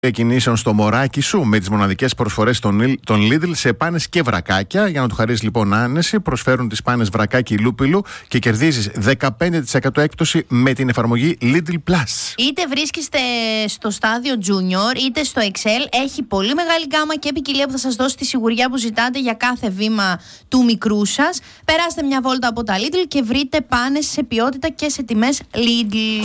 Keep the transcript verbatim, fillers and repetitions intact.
Κινήσεων στο μωράκι σου με τις μοναδικές προσφορές των, των Lidl σε πάνες και βρακάκια. Για να του χαρίσεις λοιπόν άνεση, προσφέρουν τις πάνες βρακάκι λούπιλου και κερδίζεις δεκαπέντε τοις εκατό έκπτωση με την εφαρμογή Lidl Plus. Είτε βρίσκεστε στο στάδιο Junior είτε στο Excel, έχει πολύ μεγάλη γκάμα και ποικιλία που θα σας δώσει τη σιγουριά που ζητάτε για κάθε βήμα του μικρού σας. Περάστε μια βόλτα από τα Lidl και βρείτε πάνες σε ποιότητα και σε τιμές Lidl.